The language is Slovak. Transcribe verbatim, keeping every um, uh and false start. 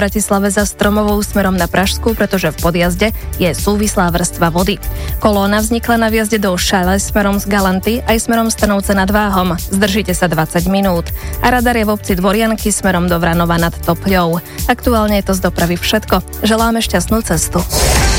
Bratislave za Stromovou smerom na Pražskú, pretože v podjazde je súvislá vrstva vody. Kolóna vznikla na vjazde do Šale smerom z Galanty aj smerom Stanovce nad Váhom. Zdržite sa dvadsať minút. A radar je v obci Dvorianky smerom do Vranova nad Topľou. Aktuálne je to z dopravy všetko. Želáme šťastnú cestu.